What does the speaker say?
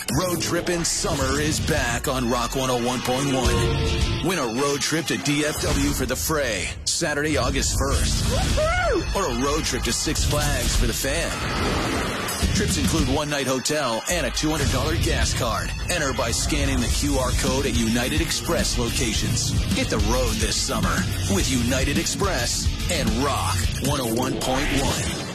Road Trippin' Summer is back on Rock 101.1. Win a road trip to DFW for the Fray, Saturday, August 1st. Or a road trip to Six Flags for the fam. Trips include one-night hotel and a $200 gas card. Enter by scanning the QR code at United Express locations. Hit the road this summer with United Express and Rock 101.1.